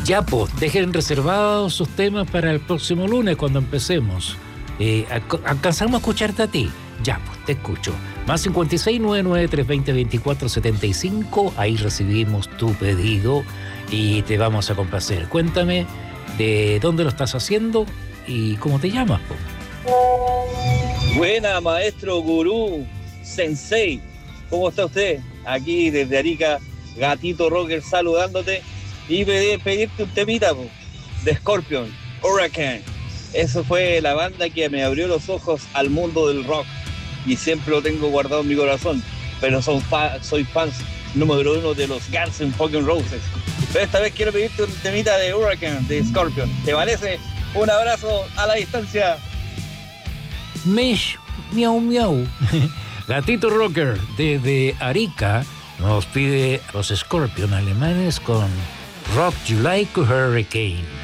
Ya, pues, dejen reservados sus temas para el próximo lunes cuando empecemos. Alcanzamos a escucharte a ti. Ya, pues, te escucho. Más 5699-320-2475. Ahí recibimos tu pedido y te vamos a complacer. Cuéntame de dónde lo estás haciendo y cómo te llamas, po. Buena, maestro, gurú, sensei. ¿Cómo está usted? Aquí desde Arica, Gatito Rocker saludándote y pedirte un temita, po, de Scorpion, Hurricane. Eso fue la banda que me abrió los ojos al mundo del rock y siempre lo tengo guardado en mi corazón. Pero soy fan número 1 de los Guns N' Fucking Roses. Pero esta vez quiero pedirte un temita de Hurricane, de Scorpion. ¿Te parece? Un abrazo a la distancia. Mish, miau, miau. Gatito Rocker desde Arica nos pide los Scorpion alemanes con Rock You Like a Hurricane.